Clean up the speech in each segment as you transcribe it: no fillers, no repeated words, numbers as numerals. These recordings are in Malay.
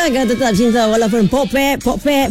Agar tetap cinta walaupun popek.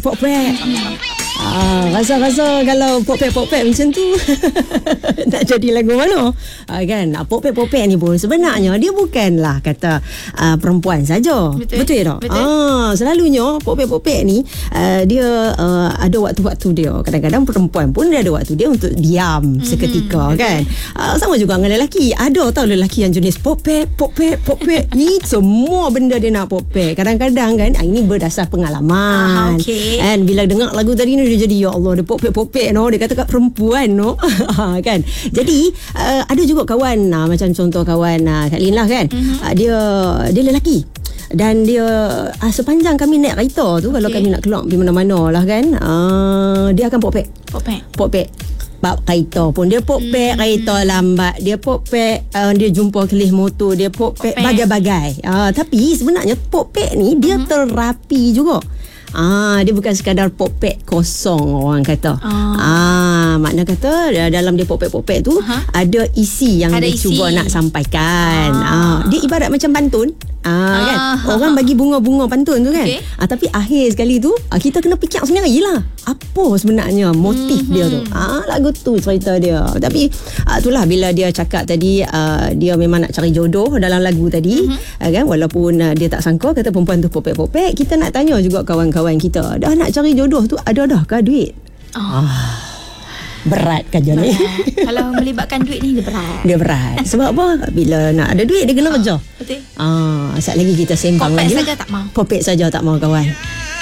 Rasa-rasa kalau popek macam tu nak jadi lagu mana? Kan? Popek ni pun sebenarnya dia bukanlah kata perempuan saja. Betul tak? Selalunya popek ni dia ada waktu-waktu dia. Kadang-kadang perempuan pun dia ada waktu dia untuk diam seketika, kan? Sama juga dengan lelaki. Ada tau lelaki yang jenis popek ni semua benda dia nak popek. Kadang-kadang kan ini berdasar pengalaman. And bila dengar lagu tadi ni dia jadi, ya Allah, dia popek no, dia kata kat perempuan no. Kan. Jadi ada juga kawan macam contoh kawan Kak Lin lah kan. Dia lelaki. Dan dia sepanjang kami naik kereta tu, kalau kami nak keluar pergi mana-mana lah kan, dia akan popek. Bab kereta pun dia popek, kereta lambat dia popek, dia jumpa kelih motor dia popek. Bagai-bagai. Tapi sebenarnya popek ni dia terapi juga. Dia bukan sekadar popek kosong, orang kata. Makna kata dalam dia popek tu ada isi yang dia cuba nak sampaikan. Dia ibarat macam pantun. Kan? Orang bagi bunga-bunga pantun tu kan. Tapi akhir sekali tu kita kena fikir sendirilah apa sebenarnya motif dia tu. Lagu tu cerita dia. Tapi itulah bila dia cakap tadi, dia memang nak cari jodoh dalam lagu tadi, kan, walaupun dia tak sangka kata perempuan tu popek. Kita nak tanya juga kawan-kawan kita, dah nak cari jodoh tu ada dah ke duit? Berat kerja ni. Kalau melibatkan duit ni dia berat. Sebab apa? Bila nak ada duit dia kena kerja. Betul. Sekejap lagi kita sembang lagi. Popek saja tak mau kawan.